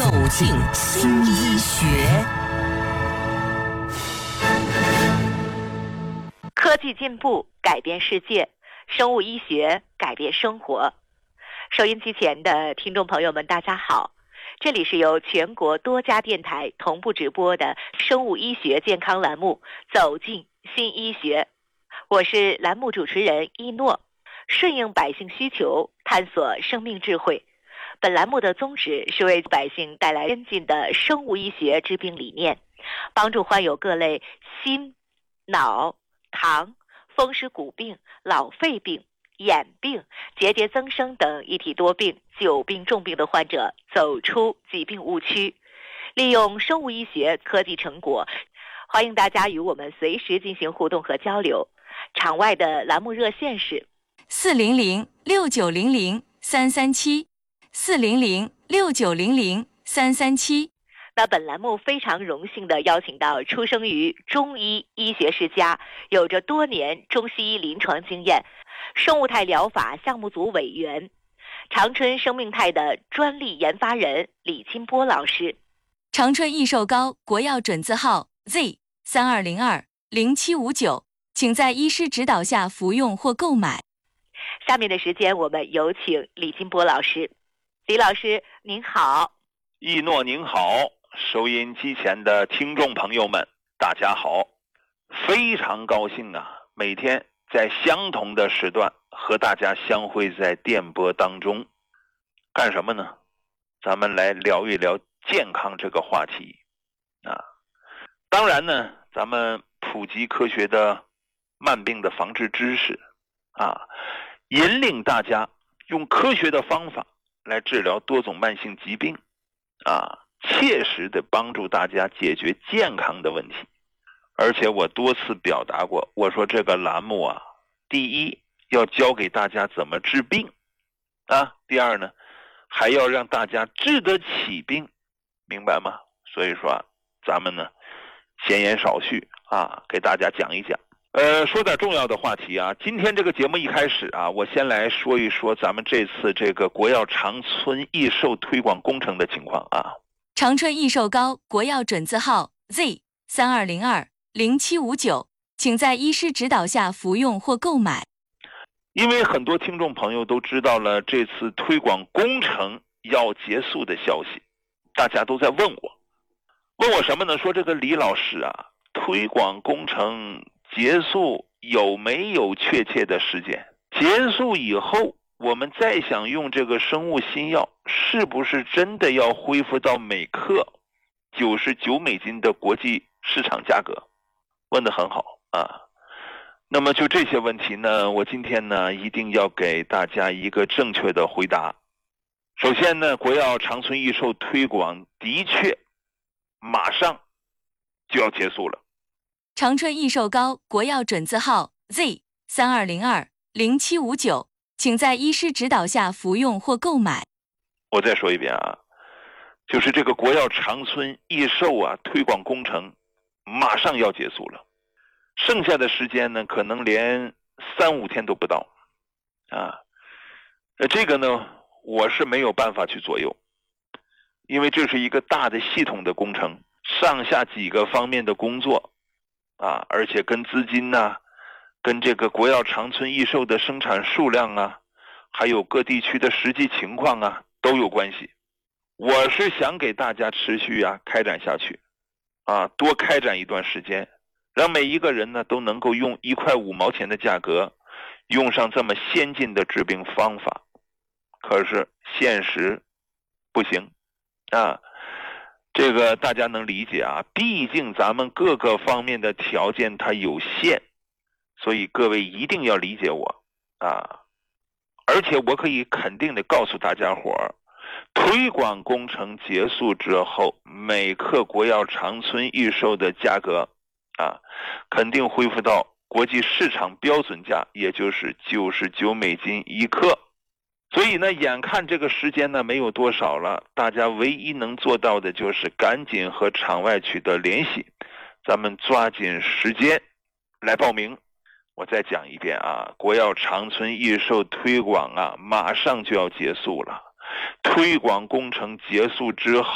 进新医学。 科技进步改变世界，生物医学改变生活。收音机前的听众朋友们，大家好，这里是由全国多家电台同步直播的生物医学健康栏目《走进新医学》，我是栏目主持人一诺，顺应百姓需求，探索生命智慧。本栏目的宗旨是为百姓带来先进的生物医学治病理念，帮助患有各类心、脑、糖、风湿骨病、老肺病、眼病、结节增生等一体多病、久病重病的患者走出疾病误区，利用生物医学科技成果，欢迎大家与我们随时进行互动和交流。场外的栏目热线是 400-6900-337，400-6900-337。 那本栏目非常荣幸地邀请到出生于中医医学世家，有着多年中西医临床经验，生物态疗法项目组委员，长春生命态的专利研发人李金波老师。 长春益寿膏国药准字号 Z32020759，请在医师指导下服用或购买。 下面的时间我们有请李金波老师。李老师您好。 一诺您好，收音机前的听众朋友们大家好，非常高兴啊，每天在相同的时段和大家相会在电波当中，干什么呢？咱们来聊一聊健康这个话题啊。当然呢，咱们普及科学的慢病的防治知识啊，引领大家用科学的方法来治疗多种慢性疾病啊，切实的帮助大家解决健康的问题。而且我多次表达过，我说这个栏目啊，第一要教给大家怎么治病啊，第二呢还要让大家治得起病，明白吗？所以说咱们呢闲言少叙啊，给大家讲一讲。说点重要的话题啊。今天这个节目一开始啊，我先来说一说咱们这次这个国药长春益寿推广工程的情况啊。 长春益寿膏国药准字号 Z32020759，请在医师指导下服用或购买。 因为很多听众朋友都知道了这次推广工程要结束的消息，大家都在问我什么呢？说这个李老师啊，推广工程结束有没有确切的时间？结束以后我们再想用这个生物新药，是不是真的要恢复到每克99美金的国际市场价格？问得很好啊。那么就这些问题呢，我今天呢一定要给大家一个正确的回答。首先呢，国药长春益寿推广的确马上就要结束了。 长春益寿膏国药准字号 Z32020759，请在医师指导下服用或购买。 我再说一遍啊，就是这个国药长春益寿啊推广工程马上要结束了，剩下的时间呢可能连3-5天都不到啊。这个呢我是没有办法去左右，因为这是一个大的系统的工程，上下几个方面的工作啊，而且跟资金啊，跟这个国药长春益寿的生产数量啊，还有各地区的实际情况啊都有关系。我是想给大家持续啊开展下去啊，多开展一段时间，让每一个人呢都能够用1块5毛钱的价格用上这么先进的治病方法。可是现实不行啊，这个大家能理解啊，毕竟咱们各个方面的条件它有限，所以各位一定要理解我啊。而且我可以肯定的告诉大家伙儿，推广工程结束之后，每克国药长春益寿的价格啊，肯定恢复到国际市场标准价，也就是99美金1克。所以呢，眼看这个时间呢没有多少了，大家唯一能做到的就是赶紧和场外取得联系，咱们抓紧时间来报名。我再讲一遍啊，国药长春益寿推广啊，马上就要结束了。推广工程结束之后